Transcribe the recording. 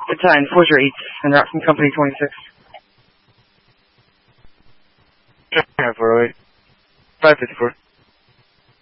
Good time, 408, and route from Company 26. Yeah, 408. 554.